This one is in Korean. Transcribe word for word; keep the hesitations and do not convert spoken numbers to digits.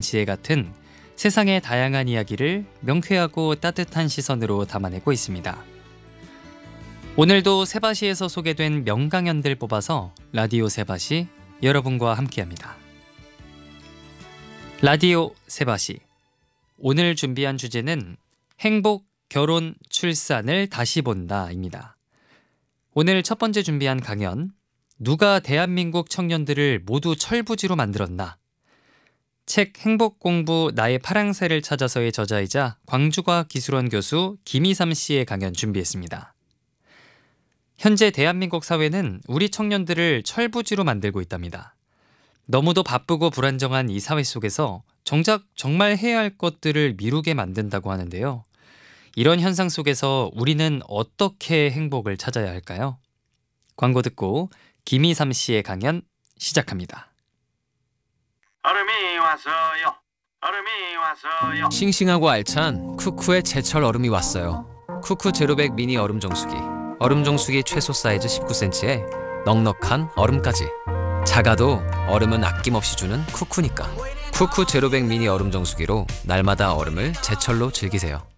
지혜 같은 세상의 다양한 이야기를 명쾌하고 따뜻한 시선으로 담아내고 있습니다. 오늘도 세바시에서 소개된 명강연들 뽑아서 라디오 세바시 여러분과 함께합니다. 라디오 세바시, 오늘 준비한 주제는 행복, 결혼, 출산을 다시 본다입니다. 오늘 첫 번째 준비한 강연, 누가 대한민국 청년들을 모두 철부지로 만들었나? 책 행복공부 나의 파랑새를 찾아서의 저자이자 광주과학기술원 교수 김희삼 씨의 강연 준비했습니다. 현재 대한민국 사회는 우리 청년들을 철부지로 만들고 있답니다. 너무도 바쁘고 불안정한 이 사회 속에서 정작 정말 해야 할 것들을 미루게 만든다고 하는데요. 이런 현상 속에서 우리는 어떻게 행복을 찾아야 할까요? 광고 듣고 김희삼 씨의 강연 시작합니다. 얼음이 왔어요. 얼음이 왔어요. 싱싱하고 알찬 쿠쿠의 제철 얼음이 왔어요. 쿠쿠 제로백 미니 얼음 정수기. 얼음 정수기 최소 사이즈 십구 센티미터에 넉넉한 얼음까지. 작아도 얼음은 아낌없이 주는 쿠쿠니까. 쿠쿠 제로백 미니 얼음 정수기로 날마다 얼음을 제철로 즐기세요.